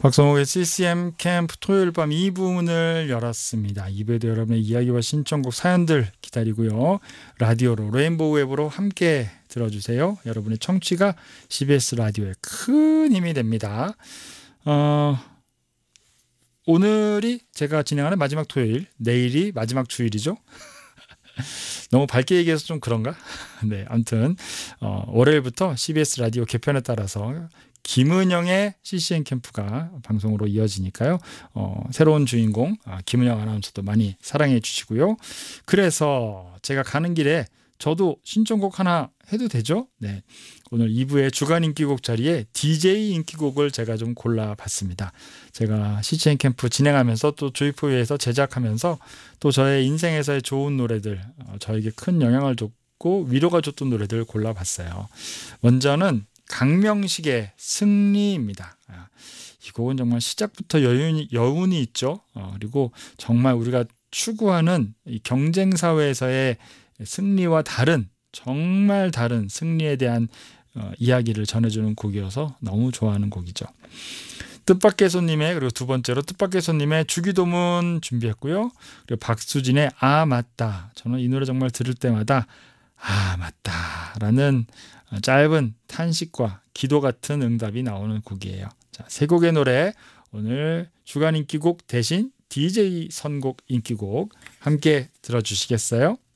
박성욱의 CCM 캠프 토요일 밤 2부문을 열었습니다. 2부에도 여러분의 이야기와 신청곡 사연들 기다리고요. 라디오로 레인보우 웹으로 함께 들어주세요. 여러분의 청취가 CBS 라디오에 큰 힘이 됩니다. 오늘이 제가 진행하는 마지막 토요일, 내일이 마지막 주일이죠. 너무 밝게 얘기해서 좀 그런가? 네, 아무튼 월요일부터 CBS 라디오 개편에 따라서 김은영의 CCM 캠프가 방송으로 이어지니까요. 새로운 주인공 김은영 아나운서도 많이 사랑해 주시고요. 그래서 제가 가는 길에 저도 신청곡 하나 해도 되죠? 네, 오늘 2부의 주간 인기곡 자리에 DJ 인기곡을 제가 좀 골라봤습니다. 제가 CCM 캠프 진행하면서 또 조이포유에서 제작하면서 또 저의 인생에서의 좋은 노래들, 저에게 큰 영향을 줬고 위로가 줬던 노래들 골라봤어요. 먼저는 강명식의 승리입니다. 이 곡은 정말 시작부터 여운이 있죠. 그리고 정말 우리가 추구하는 이 경쟁 사회에서의 승리와 다른, 정말 다른 승리에 대한 이야기를 전해주는 곡이어서 너무 좋아하는 곡이죠. 뜻밖의 손님의, 그리고 두 번째로 뜻밖의 손님의 주기도문 준비했고요. 그리고 박수진의 아 맞다. 저는 이 노래 정말 들을 때마다 아 맞다 라는 짧은 탄식과 기도 같은 응답이 나오는 곡이에요. 자, 세 곡의 노래, 오늘 주간 인기곡 대신 DJ 선곡 인기곡 함께 들어주시겠어요?